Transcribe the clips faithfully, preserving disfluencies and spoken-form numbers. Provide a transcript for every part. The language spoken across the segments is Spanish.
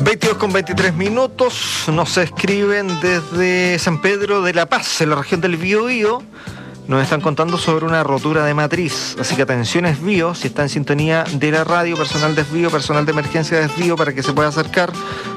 veintidós con veintitrés minutos, nos escriben desde San Pedro de la Paz, en la región del Biobío. Nos están contando sobre una rotura de matriz, así que atención Esvío, si está en sintonía de la radio, personal de Esvío, personal de emergencia de Esvío, para que se pueda acercar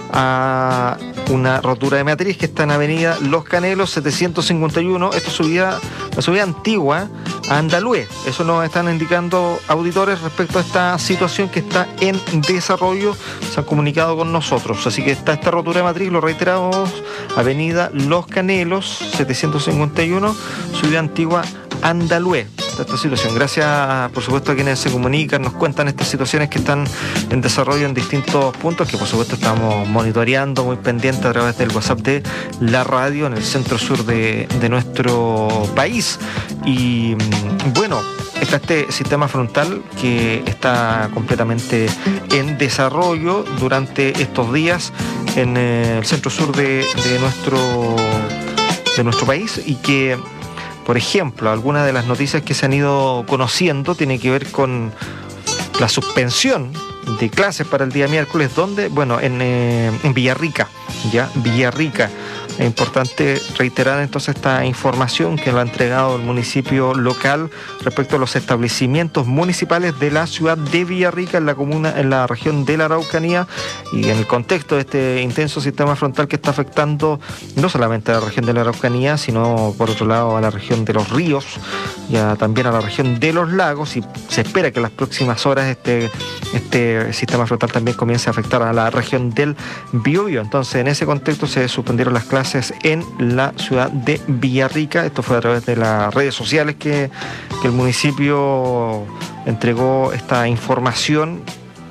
a una rotura de matriz que está en avenida Los Canelos setecientos cincuenta y uno. Esto es subida, la subida antigua a Andalúe. Eso nos están indicando auditores respecto a esta situación que está en desarrollo. Se han comunicado con nosotros, así que está esta rotura de matriz, lo reiteramos, avenida Los Canelos setecientos cincuenta y uno, subida antigua Andalúe. Esta situación. Gracias, por supuesto, a quienes se comunican, nos cuentan estas situaciones que están en desarrollo en distintos puntos, que por supuesto estamos monitoreando muy pendiente a través del WhatsApp de la radio en el centro sur de, de nuestro país. Y bueno, está este sistema frontal que está completamente en desarrollo durante estos días en el centro sur de, de nuestro de nuestro país, y que, por ejemplo, algunas de las noticias que se han ido conociendo tiene que ver con la suspensión de clases para el día miércoles, donde, bueno, en, eh, en Villarrica, ya, Villarrica. Es importante reiterar entonces esta información que lo ha entregado el municipio local respecto a los establecimientos municipales de la ciudad de Villarrica, en la comuna, en la región de la Araucanía, y en el contexto de este intenso sistema frontal que está afectando no solamente a la región de la Araucanía, sino por otro lado a la región de los ríos y a, también a la región de los lagos, y se espera que en las próximas horas este, este sistema frontal también comience a afectar a la región del Biobío. Entonces, en ese contexto se suspendieron las clases en la ciudad de Villarrica. Esto fue a través de las redes sociales que, que el municipio entregó esta información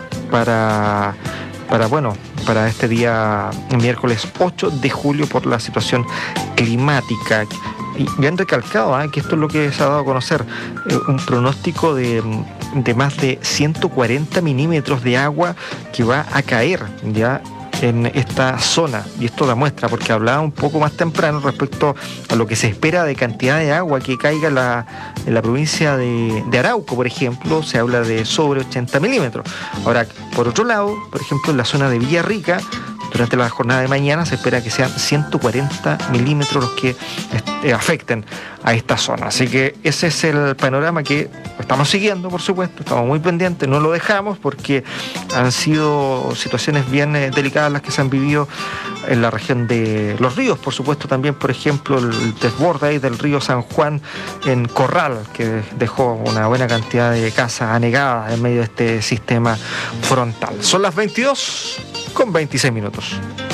para, para, bueno, para este día miércoles ocho de julio por la situación climática. Y bien recalcado, ¿eh? que esto es lo que se ha dado a conocer, eh, un pronóstico de, de más de ciento cuarenta milímetros de agua que va a caer ya en esta zona, y esto da muestra, porque hablaba un poco más temprano respecto a lo que se espera de cantidad de agua que caiga en la, en la provincia de, de Arauco, por ejemplo, se habla de sobre ochenta milímetros. Ahora, por otro lado, por ejemplo, en la zona de Villarrica, durante la jornada de mañana se espera que sean ciento cuarenta milímetros los que eh, afecten a esta zona. Así que ese es el panorama que estamos siguiendo, por supuesto, estamos muy pendientes, no lo dejamos, porque han sido situaciones bien eh, delicadas las que se han vivido en la región de los ríos, por supuesto, también, por ejemplo, el desborde ahí del río San Juan en Corral, que dejó una buena cantidad de casas anegadas en medio de este sistema frontal. Son las veintidós con veintiséis minutos.